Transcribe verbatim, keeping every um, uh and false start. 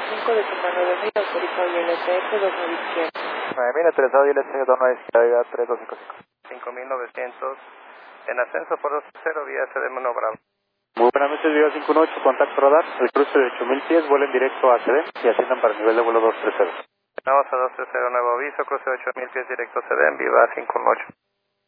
cinco de turno nueve mil, autorizado y L T S dos nueve izquierda. nueve mil, autorizado y L T S dos nueve izquierda, tres dos cinco cinco. cinco mil novecientos, en ascenso por dos cero, vía C D Mono Bravo. Muy buenas noches, Viva cinco uno ocho, contacto radar, el cruce de ocho mil pies, vuelen directo a C D y asciendan para el nivel de vuelo dos tres cero. Vamos a dos tres cero, nuevo aviso, cruce de ocho mil pies directo C D, Viva cinco uno ocho.